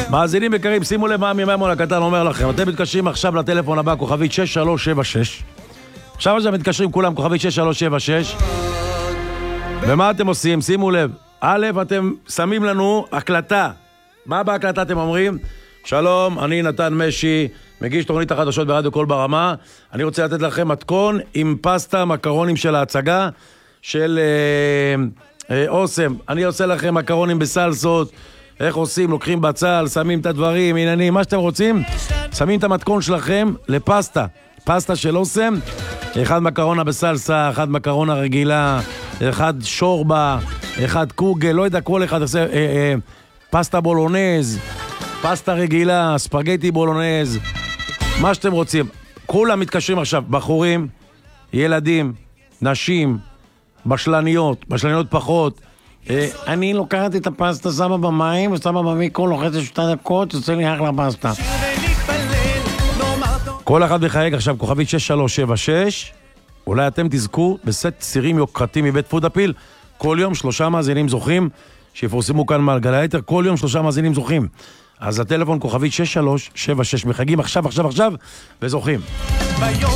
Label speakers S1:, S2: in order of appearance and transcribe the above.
S1: מאזינים יקרים, שימו לב מה מימון הקטן אומר לכם. אתם מתקשרים עכשיו לטלפון הבא, כוכבית 6376. עכשיו מתקשרים כולם, כוכבית 6376. ומה אתם עושים? שימו לב. א', אתם שמים לנו הקלטה. מה בהקלטה אתם אומרים? שלום, אני נתן משי, מגיש תוכנית החדשות ברדיו קול ברמה. אני רוצה לתת לכם מתכון עם פסטה, מקרונים של ההצגה של אוסם. אני עושה לכם מקרונים בסלסות. איך עושים? לוקחים בצל, שמים את הדברים, עניינים, מה שאתם רוצים. שמים את המתכון שלכם לפסטה. פסטה של אוסם. אחד מקרונה בסלסה, אחד מקרונה רגילה, אחד שורבה, אחד קוגל, לא יודע, כל אחד עושה פסטה בולונז, פסטה רגילה, ספגטי בולונז, מה שאתם רוצים. כולם מתקשרים עכשיו, בחורים, ילדים, נשים, בשלניות פחות. אני לוקחת את הפסטה, שמה במים, ושמה במיקרו, לוחצת 2 דקות, יוצא לי אחלה פסטה. כל אחד בחייג עכשיו, כוכבית 6376, אולי אתם תזכו בסט סירים יוקרתיים מבית פוד הפיל. כל יום 3 מאזינים זוכים, שיפורסמו כאן מעל גלי היתר, כל יום 3 מאזינים זוכים. אז הטלפון כוכבית 6376, מחייגים עכשיו, וזוכים.